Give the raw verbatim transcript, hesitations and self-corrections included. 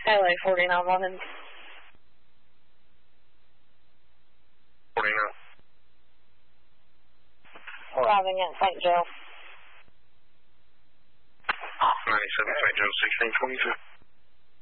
L A forty-nine London. forty-nine. Arriving at Saint Joe. ninety-seven Saint Joe, sixteen twenty-two.